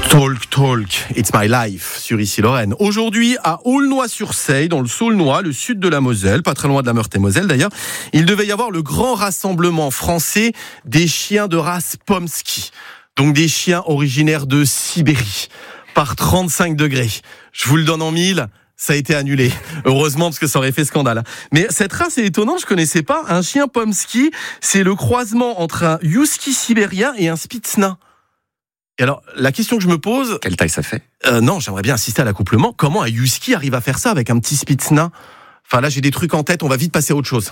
Talk, it's my life sur Ici Lorraine. Aujourd'hui, à Aulnoy-sur-Seille, dans le Saulnois, le sud de la Moselle, pas très loin de la Meurthe-et-Moselle d'ailleurs, il devait y avoir le grand rassemblement français des chiens de race Pomsky. Donc des chiens originaires de Sibérie, par 35 degrés. Je vous le donne en mille. Ça a été annulé. Heureusement, parce que ça aurait fait scandale. Mais cette race est étonnante, je connaissais pas. Un chien Pomsky, c'est le croisement entre un husky sibérien et un spitz-nain. Et alors, la question que je me pose... Quelle taille ça fait ? Non, j'aimerais bien assister à l'accouplement. Comment un husky arrive à faire ça avec un petit spitz-nain ? Enfin, là, j'ai des trucs en tête, on va vite passer à autre chose.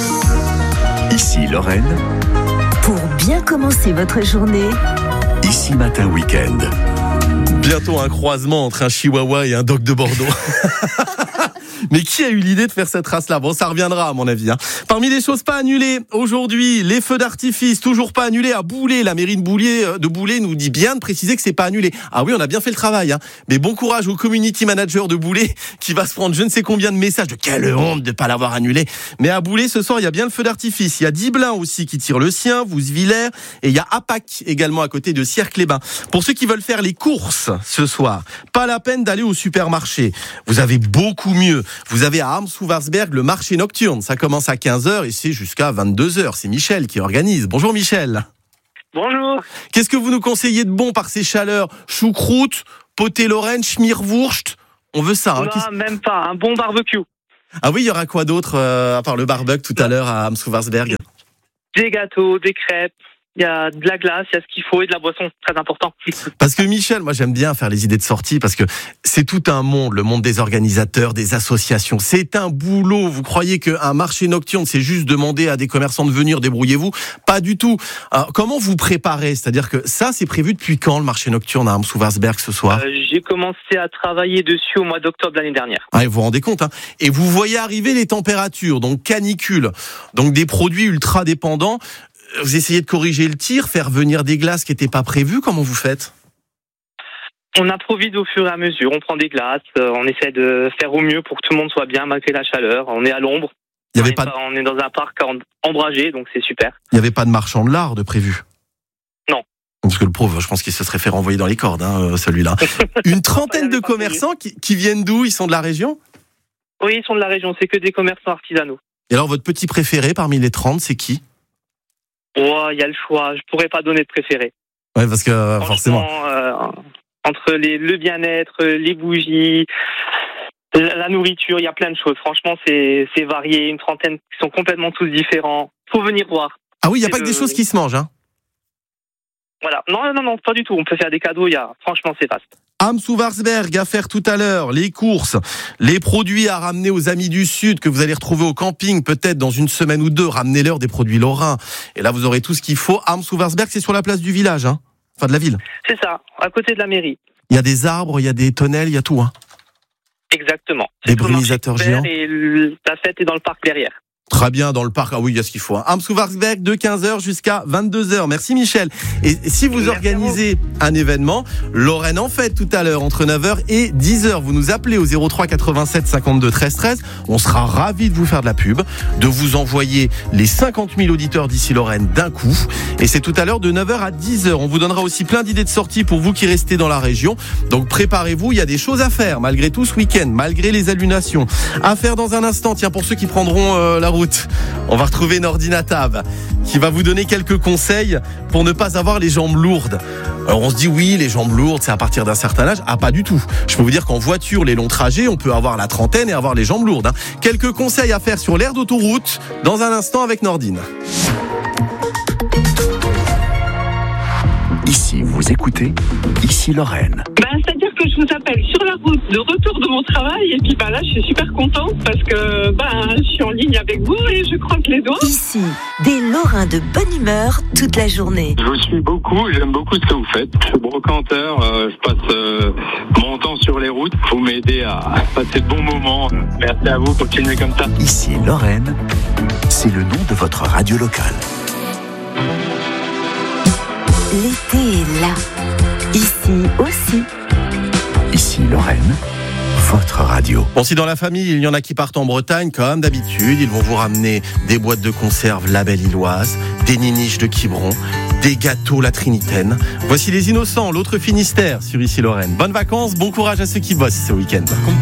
Ici Lorraine. Pour bien commencer votre journée. Ici Matin Week-end. Bientôt un croisement entre un chihuahua et un dog de Bordeaux. Mais qui a eu l'idée de faire cette race-là ? Bon, ça reviendra à mon avis. Parmi les choses pas annulées, aujourd'hui, les feux d'artifice, toujours pas annulés à Boulay. La mairie de Boulay nous dit bien de préciser que c'est pas annulé. Ah oui, on a bien fait le travail. Mais bon courage au community manager de Boulay qui va se prendre je ne sais combien de messages de quelle honte de pas l'avoir annulé. Mais à Boulay, ce soir, il y a bien le feu d'artifice. Il y a Diblin aussi qui tire le sien, Vouzevillers, et il y a Apac également à côté de Sierre-les-Bains. Pour ceux qui veulent faire les courses ce soir, pas la peine d'aller au supermarché. Vous avez beaucoup mieux. Vous avez à Arms-Houwarsberg le marché nocturne. Ça commence à 15h et c'est jusqu'à 22h. C'est Michel qui organise. Bonjour Michel. Bonjour. Qu'est-ce que vous nous conseillez de bon par ces chaleurs ? Choucroute, poté Lorraine, schmierwurst. On veut ça. Non, même pas. Un bon barbecue. Ah oui, il y aura quoi d'autre à part le barbecue tout à l'heure à Arms-Houwarsberg ? Des gâteaux, des crêpes. Il y a de la glace, il y a ce qu'il faut et de la boisson, très important. Parce que Michel, moi j'aime bien faire les idées de sortie parce que c'est tout un monde, le monde des organisateurs, des associations. C'est un boulot. Vous croyez qu'un marché nocturne, c'est juste demander à des commerçants de venir, débrouillez-vous ? Pas du tout. Alors, comment vous préparez ? C'est-à-dire que ça, c'est prévu depuis quand le marché nocturne à Arms-Houwarsberg ce soir ? J'ai commencé à travailler dessus au mois d'octobre de l'année dernière. Ah, vous vous rendez compte, Et vous voyez arriver les températures, donc canicule, donc des produits ultra dépendants. Vous essayez de corriger le tir, faire venir des glaces qui n'étaient pas prévues. Comment vous faites ? On improvise au fur et à mesure. On prend des glaces, on essaie de faire au mieux pour que tout le monde soit bien malgré la chaleur. On est à l'ombre. On est dans un parc ombragé, donc c'est super. Il n'y avait pas de marchand de lard de prévu ? Non. Parce que le pauvre, je pense qu'il se serait fait renvoyer dans les cordes, celui-là. Une trentaine de commerçants qui viennent d'où ? Ils sont de la région ? Oui, ils sont de la région. C'est que des commerçants artisanaux. Et alors, votre petit préféré parmi les 30, c'est qui ? Oh, il y a le choix. Je pourrais pas donner de préféré. Ouais, parce que forcément. Entre le bien-être, les bougies, la nourriture, il y a plein de choses. Franchement, c'est varié. Une trentaine qui sont complètement tous différents. Faut venir voir. Ah oui, il n'y a pas que des choses qui se mangent, Voilà. Non, pas du tout. On peut faire des cadeaux. Franchement, c'est vaste. Arms-Houwarsberg à faire tout à l'heure, les courses, les produits à ramener aux amis du Sud que vous allez retrouver au camping, peut-être dans une semaine ou deux, ramenez-leur des produits lorrains. Et là, vous aurez tout ce qu'il faut. Arms-Houwarsberg, c'est sur la place du village, enfin de la ville. C'est ça, à côté de la mairie. Il y a des arbres, il y a des tonnelles, il y a tout, Exactement. Des brumisateurs géants. Et la fête est dans le parc derrière. Très bien, dans le parc. Ah oui, il y a ce qu'il faut. Arms-Houwarsberg de 15h jusqu'à 22h. Merci Michel. Et si vous organisez un événement, Lorraine en fête tout à l'heure entre 9h et 10h. Vous nous appelez au 03 87 52 13 13. On sera ravis de vous faire de la pub, de vous envoyer les 50 000 auditeurs d'ici Lorraine d'un coup. Et c'est tout à l'heure de 9h à 10h. On vous donnera aussi plein d'idées de sorties pour vous qui restez dans la région. Donc préparez-vous, il y a des choses à faire malgré tout ce week-end, malgré les annulations. À faire dans un instant, tiens, pour ceux qui prendront la route. On va retrouver Nordine Tab qui va vous donner quelques conseils pour ne pas avoir les jambes lourdes. Alors on se dit oui, les jambes lourdes, c'est à partir d'un certain âge. Ah, pas du tout. Je peux vous dire qu'en voiture, les longs trajets, on peut avoir la trentaine et avoir les jambes lourdes. Quelques conseils à faire sur l'aire d'autoroute dans un instant avec Nordine. Ici, vous écoutez Ici Lorraine. C'est-à-dire que je vous appelle sur la route de retour de mon travail et puis là je suis super contente parce que je suis en ligne avec vous et je croise les doigts. Ici, des Lorrains de bonne humeur toute la journée. Je vous suis beaucoup, j'aime beaucoup ce que vous faites. Je suis brocanteur, je passe mon temps sur les routes. Vous m'aidez à passer de bons moments. Merci à vous, continuez comme ça. Ici Lorraine, c'est le nom de votre radio locale. L'été est là. Ici aussi. Ici Lorraine, votre radio. Bon, si dans la famille, il y en a qui partent en Bretagne, comme d'habitude, ils vont vous ramener des boîtes de conserve Label Illoise, des niniches de Quiberon, des gâteaux La Trinitaine. Voici les Innocents, l'autre Finistère sur Ici Lorraine. Bonnes vacances, bon courage à ceux qui bossent ce week-end.